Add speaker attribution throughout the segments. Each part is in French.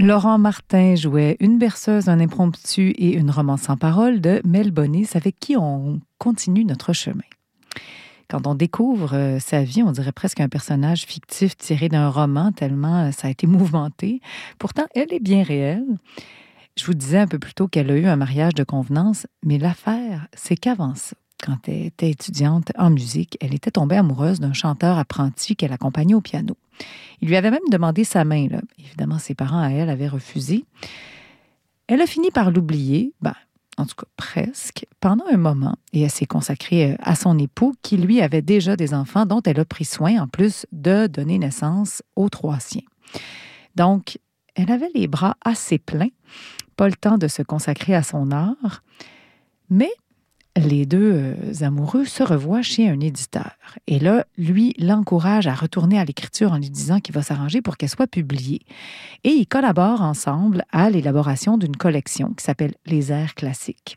Speaker 1: Laurent Martin jouait une berceuse, un impromptu et une romance sans parole de Mel Bonis, avec qui on continue notre chemin. Quand on découvre sa vie, on dirait presque un personnage fictif tiré d'un roman, tellement ça a été mouvementé. Pourtant, elle est bien réelle. Je vous disais un peu plus tôt qu'elle a eu un mariage de convenance, mais l'affaire, c'est qu'avant ça, quand elle était étudiante en musique, elle était tombée amoureuse d'un chanteur apprenti qu'elle accompagnait au piano. Il lui avait même demandé sa main, là. Évidemment, ses parents à elle avaient refusé. Elle a fini par l'oublier, en tout cas presque, pendant un moment, et elle s'est consacrée à son époux qui, lui, avait déjà des enfants dont elle a pris soin, en plus de donner naissance aux 3 siens. Donc, elle avait les bras assez pleins, pas le temps de se consacrer à son art, mais les deux amoureux se revoient chez un éditeur. Et là, lui l'encourage à retourner à l'écriture en lui disant qu'il va s'arranger pour qu'elle soit publiée. Et ils collaborent ensemble à l'élaboration d'une collection qui s'appelle Les airs classiques.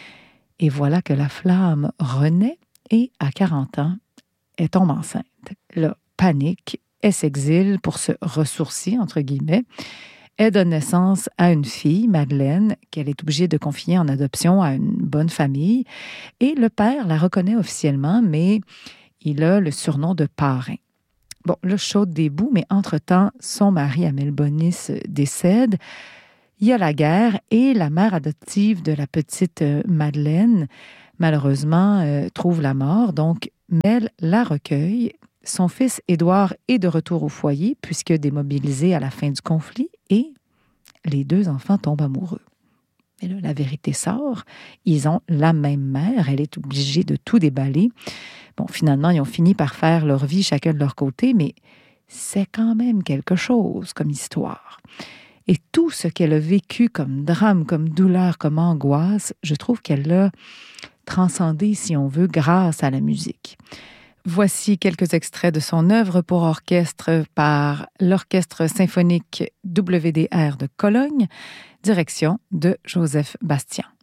Speaker 1: Et voilà que la flamme renaît et, à 40 ans, elle tombe enceinte. Là, panique, elle s'exile pour se ressourcer, entre guillemets. Elle donne naissance à une fille, Madeleine, qu'elle est obligée de confier en adoption à une bonne famille. Et le père la reconnaît officiellement, mais il a le surnom de parrain. Bon, là, chaude des bouts, mais entre-temps, son mari, Amel Bonis, décède. Il y a la guerre et la mère adoptive de la petite Madeleine, malheureusement, trouve la mort. Donc, Mel la recueille. Son fils Édouard est de retour au foyer, puisque démobilisé à la fin du conflit, et les 2 enfants tombent amoureux. Mais là, la vérité sort. Ils ont la même mère. Elle est obligée de tout déballer. Bon, finalement, ils ont fini par faire leur vie chacun de leur côté, mais c'est quand même quelque chose comme histoire. Et tout ce qu'elle a vécu comme drame, comme douleur, comme angoisse, je trouve qu'elle l'a transcendé, si on veut, grâce à la musique. Voici quelques extraits de son œuvre pour orchestre par l'Orchestre symphonique WDR de Cologne, direction de Joseph Bastien.